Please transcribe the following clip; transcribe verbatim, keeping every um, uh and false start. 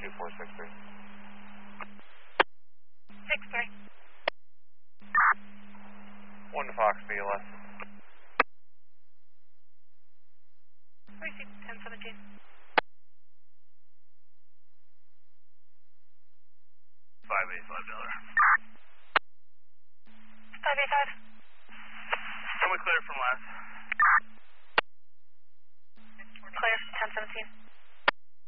two four six three. Six three. One to Fox, B L S. Receive ten seventeen. Five eight five dollar. Five eight five. Can we clear from last? Clear ten seventeen.